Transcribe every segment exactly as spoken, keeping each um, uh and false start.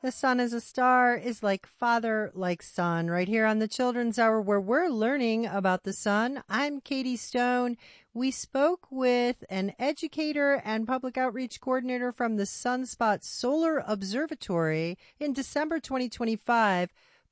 The Sun as a Star is like father, like son, right here on the Children's Hour where we're learning about the sun. I'm Katie Stone. We spoke with an educator and public outreach coordinator from the Sunspot Solar Observatory in December twenty twenty-five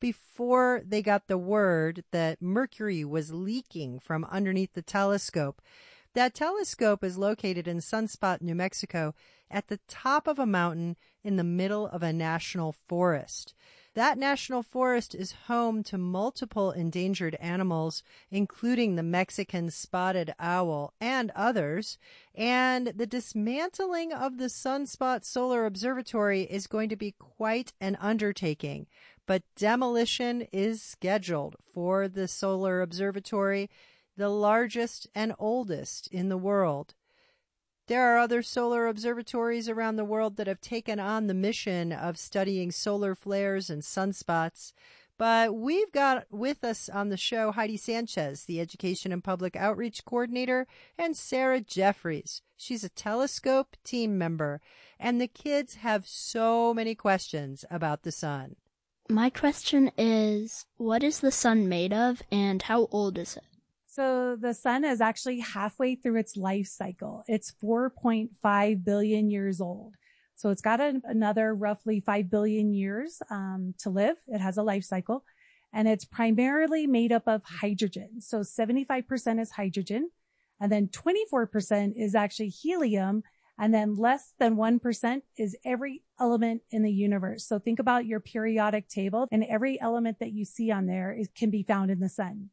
before they got the word that Mercury was leaking from underneath the telescope. That telescope is located in Sunspot, New Mexico, at the top of a mountain in the middle of a national forest. That national forest is home to multiple endangered animals, including the Mexican spotted owl and others. And the dismantling of the Sunspot Solar Observatory is going to be quite an undertaking. But demolition is scheduled for the Solar Observatory, the largest and oldest in the world. There are other solar observatories around the world that have taken on the mission of studying solar flares and sunspots. But we've got with us on the show Heidi Sanchez, the Education and Public Outreach Coordinator, and Sarah Jeffries. She's a telescope team member, and the kids have so many questions about the sun. My question is, what is the sun made of and how old is it? So the sun is actually halfway through its life cycle. It's four point five billion years old. So it's got a, another roughly five billion years um, to live. It has a life cycle. And it's primarily made up of hydrogen. So seventy-five percent is hydrogen. And then twenty-four percent is actually helium. And then less than one percent is every element in the universe. So think about your periodic table, and every element that you see on there is, can be found in the sun.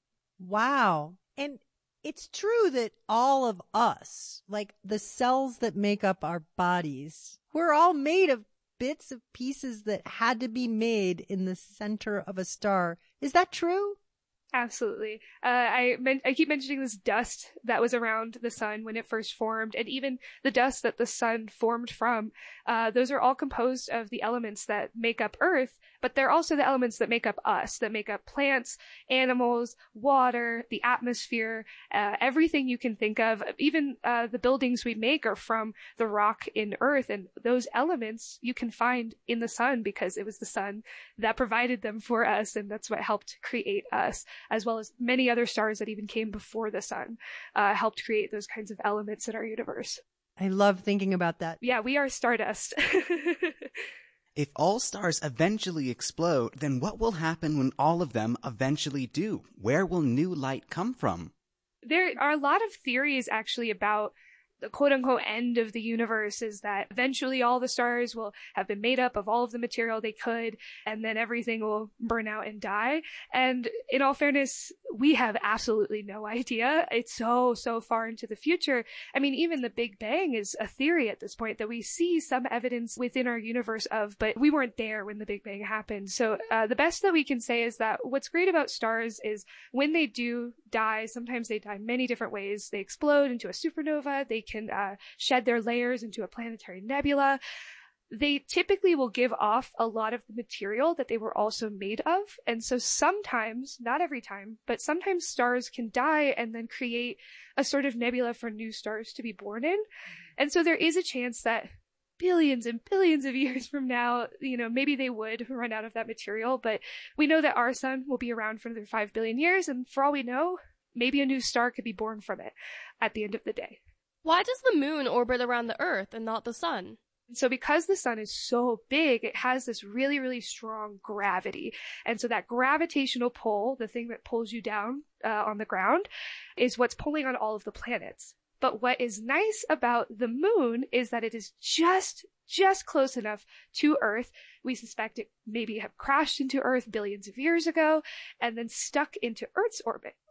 Wow. And it's true that all of us, like the cells that make up our bodies, we're all made of bits of pieces that had to be made in the center of a star. Is that true? Absolutely. Uh, I men- I keep mentioning this dust that was around the sun when it first formed, and even the dust that the sun formed from. Uh, those are all composed of the elements that make up Earth, but they're also the elements that make up us, that make up plants, animals, water, the atmosphere, uh, everything you can think of. Even uh, the buildings we make are from the rock in Earth, and those elements you can find in the sun because it was the sun that provided them for us, and that's what helped create us, as well as many other stars that even came before the sun, uh, helped create those kinds of elements in our universe. I love thinking about that. Yeah, we are stardust. If all stars eventually explode, then what will happen when all of them eventually do? Where will new light come from? There are a lot of theories actually about the quote-unquote end of the universe, is that eventually all the stars will have been made up of all of the material they could, and then everything will burn out and die. And in all fairness, we have absolutely no idea. It's so, so far into the future. I mean, even the Big Bang is a theory at this point that we see some evidence within our universe of, but we weren't there when the Big Bang happened. So uh, the best that we can say is that what's great about stars is when they do die, sometimes they die many different ways. They explode into a supernova. They can uh, shed their layers into a planetary nebula. They typically will give off a lot of the material that they were also made of. And so sometimes, not every time, but sometimes stars can die and then create a sort of nebula for new stars to be born in. And so there is a chance that billions and billions of years from now, you know, maybe they would run out of that material, but we know that our sun will be around for another five billion years. And for all we know, maybe a new star could be born from it at the end of the day. Why does the moon orbit around the Earth and not the sun? So because the sun is so big, it has this really, really strong gravity. And so that gravitational pull, the thing that pulls you down uh, on the ground, is what's pulling on all of the planets. But what is nice about the moon is that it is just, just close enough to Earth. We suspect it maybe have crashed into Earth billions of years ago and then stuck into Earth's orbit.